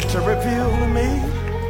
to reveal to me.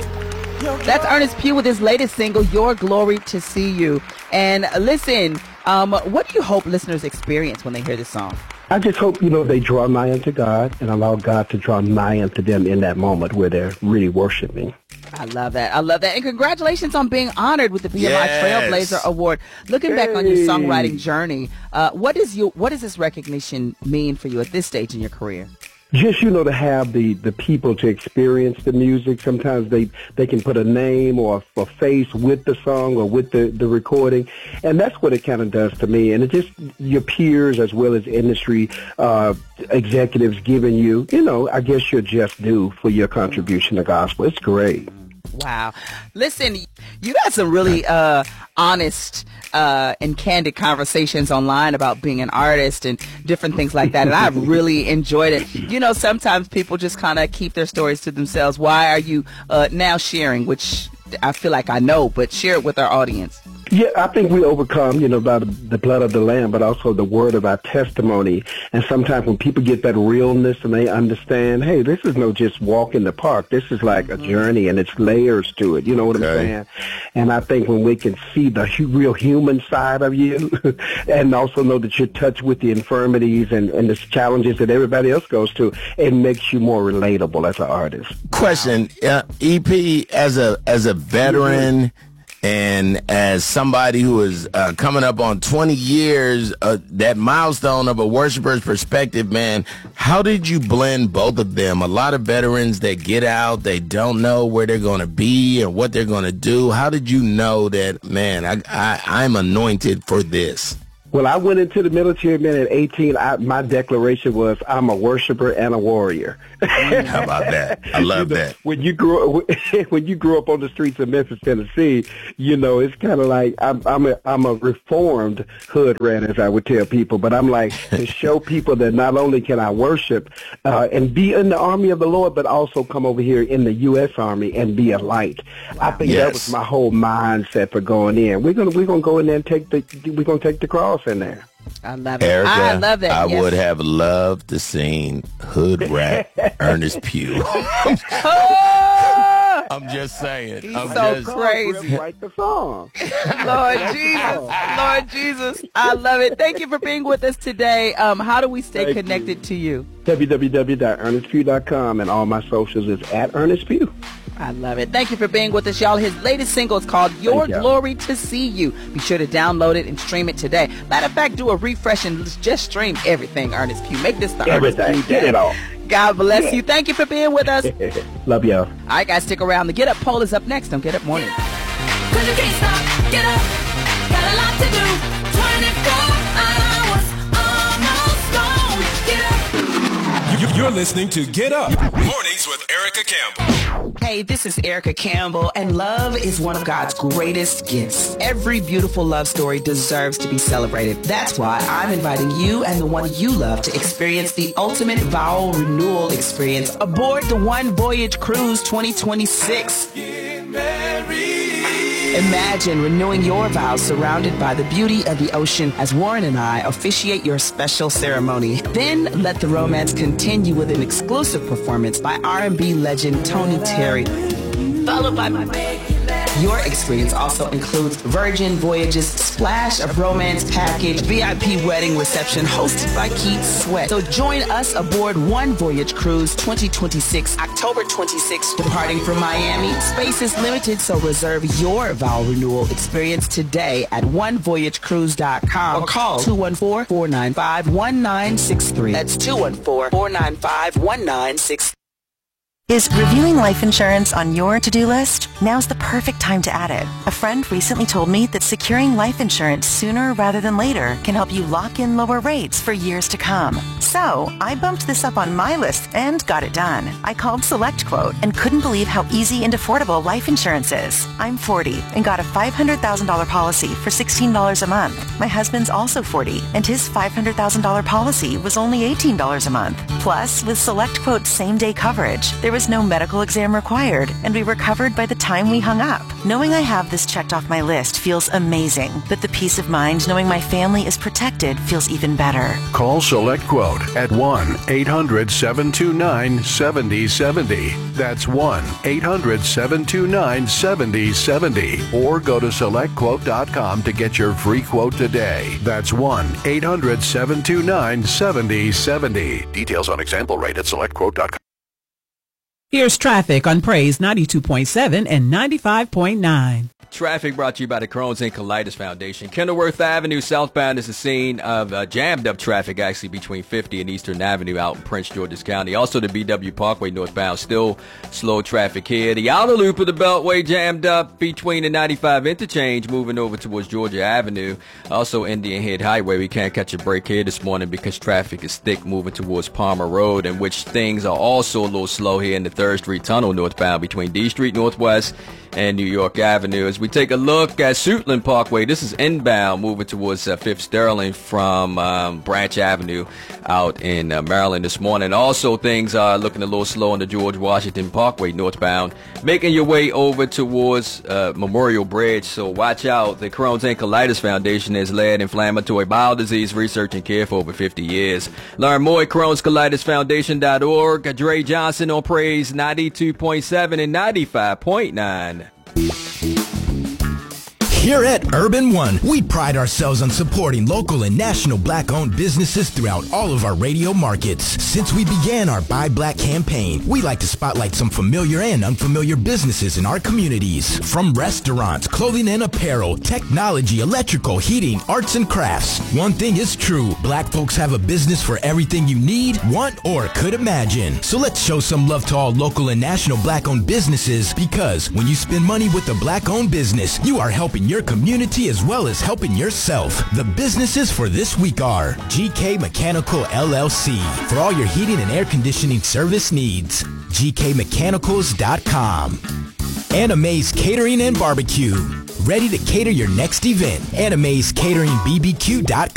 That's Ernest Pugh with his latest single, Your Glory to See You. And listen, what do you hope listeners experience when they hear this song? I just hope, they draw nigh unto God and allow God to draw nigh unto them in that moment where they're really worshiping. I love that. I love that. And congratulations on being honored with the BMI Trailblazer Award. Looking back on your songwriting journey, what does this recognition mean for you at this stage in your career? Just, to have the people to experience the music. Sometimes they can put a name or a face with the song or with the recording. And that's what it kind of does to me. And it just, your peers as well as industry executives giving you, I guess your just due for your contribution to gospel. It's great. Wow. Listen, you got some really honest and candid conversations online about being an artist and different things like that. And I really enjoyed it. Sometimes people just kind of keep their stories to themselves. Why are you now sharing, which I feel like I know, but share it with our audience. Yeah, I think we overcome, by the blood of the Lamb, but also the word of our testimony. And sometimes when people get that realness and they understand, hey, this is no just walk in the park. This is like a journey, and it's layers to it. You know what I'm saying? And I think when we can see the real human side of you and also know that you're touched with the infirmities and the challenges that everybody else goes to, it makes you more relatable as an artist. Question, EP, as a veteran, and as somebody who is coming up on 20 years, that milestone of a worshiper's perspective, man, how did you blend both of them? A lot of veterans that get out, they don't know where they're going to be and what they're going to do. How did you know that, man, I'm anointed for this? Well, I went into the military, man, at 18. My declaration was, I'm a worshiper and a warrior. How about that? I love that. When you grew up on the streets of Memphis, Tennessee, it's kind of like I'm a reformed hood rat, as I would tell people. But I'm like to show people that not only can I worship and be in the army of the Lord, but also come over here in the U.S. Army and be a light. I think that was my whole mindset for going in. We're gonna go in there and take the cross in there. I love it. Erica, I love it. I would have loved to seen Hood Rat Ernest Pugh. I'm just saying. He's so crazy. Write the song. Lord Jesus. I love it. Thank you for being with us today. How do we stay connected to you? www.ernestpugh.com, and all my socials is @ErnestPugh. I love it. Thank you for being with us, y'all. His latest single is called Your Glory to See You. Be sure to download it and stream it today. Matter of fact, do a refresh and just stream everything, Ernest Pugh. Make this the everything. Ernest Pugh Get it all. God bless you. Thank you for being with us. Love y'all. All right, guys, stick around. The Get Up poll is up next on Get Up Morning. 'Cause you can't stop. Get up. Got a lot to do. 24 hours almost gone. Get up. You're listening to Get Up Mornings with Erica Campbell. Hey, this is Erica Campbell, and love is one of God's greatest gifts. Every beautiful love story deserves to be celebrated. That's why I'm inviting you and the one you love to experience the ultimate vow renewal experience aboard the One Voyage Cruise 2026. Imagine renewing your vows surrounded by the beauty of the ocean as Warren and I officiate your special ceremony. Then let the romance continue with an exclusive performance by R&B legend Tony Terry, followed by Your experience also includes Virgin Voyages Splash of Romance Package, VIP wedding reception hosted by Keith Sweat. So join us aboard One Voyage Cruise 2026, October 26th, departing from Miami. Space is limited, so reserve your vow renewal experience today at onevoyagecruise.com or call 214-495-1963. That's 214-495-1963. Is reviewing life insurance on your to-do list? Now's the perfect time to add it. A friend recently told me that securing life insurance sooner rather than later can help you lock in lower rates for years to come. So I bumped this up on my list and got it done. I called SelectQuote and couldn't believe how easy and affordable life insurance is. I'm 40 and got a $500,000 policy for $16 a month. My husband's also 40 and his $500,000 policy was only $18 a month. Plus, with SelectQuote's same-day coverage, there was no medical exam required, and we were covered by the time we hung up. Knowing I have this checked off my list feels amazing, but the peace of mind knowing my family is protected feels even better. Call SelectQuote at 1-800-729-7070. That's 1-800-729-7070. Or go to SelectQuote.com to get your free quote today. That's 1-800-729-7070. Details on example rate at SelectQuote.com. Here's traffic on Praise 92.7 and 95.9. Traffic brought to you by the Crohn's and Colitis Foundation. Kenilworth Avenue southbound is the scene of jammed up traffic actually between 50 and Eastern Avenue out in Prince George's County. Also the BW Parkway northbound, still slow traffic here. The outer loop of the Beltway jammed up between the 95 interchange moving over towards Georgia Avenue. Also Indian Head Highway, we can't catch a break here this morning because traffic is thick moving towards Palmer Road, in which things are also a little slow here in the 3rd Street Tunnel northbound between D Street Northwest and New York Avenue. As we take a look at Suitland Parkway, this is inbound moving towards 5th Sterling from Branch Avenue out in Maryland this morning. Also, things are looking a little slow on the George Washington Parkway northbound, making your way over towards Memorial Bridge. So watch out. The Crohn's and Colitis Foundation has led inflammatory bowel disease research and care for over 50 years. Learn more at Crohn'sColitisFoundation.org. Dre Johnson on Praise 92.7 and 95.9. Here at Urban One, we pride ourselves on supporting local and national black-owned businesses throughout all of our radio markets. Since we began our Buy Black campaign, we like to spotlight some familiar and unfamiliar businesses in our communities. From restaurants, clothing and apparel, technology, electrical, heating, arts and crafts. One thing is true, black folks have a business for everything you need, want, or could imagine. So let's show some love to all local and national black-owned businesses, because when you spend money with a black-owned business, you are helping your community as well as helping yourself. The businesses for this week are GK Mechanical LLC for all your heating and air conditioning service needs. GKMechanicals.com. Anime's Catering and Barbecue, ready to cater your next event. Anime'sCateringBBQ.com.